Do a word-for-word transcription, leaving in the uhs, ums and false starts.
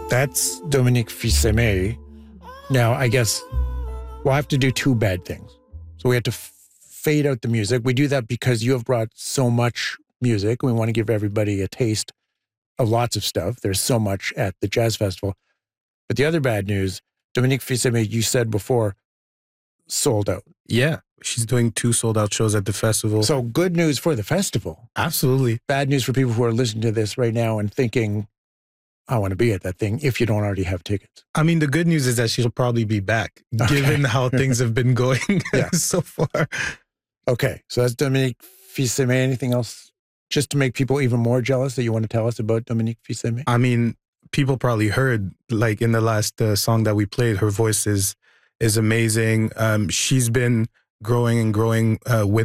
That's Dominique Fils-Aimé. Now, I guess we'll have to do two bad things. So we have to f- fade out the music. We do that because you have brought so much music. We want to give everybody a taste of lots of stuff. There's so much at the Jazz Festival. But the other bad news, Dominique Fils-Aimé, you said before, sold out. Yeah, she's doing two sold out shows at the festival. So good news for the festival. Absolutely. Bad news for people who are listening to this right now and thinking, I want to be at that thing, if you don't already have tickets. I mean, the good news is that she'll probably be back, Okay. given how things have been going Yeah. so far. Okay, so that's Dominique Fils-Aimé. Anything else just to make people even more jealous that you want to tell us about Dominique Fils-Aimé? I mean, people probably heard, like in the last uh, song that we played, her voice is, is amazing. Um, she's been growing and growing uh, with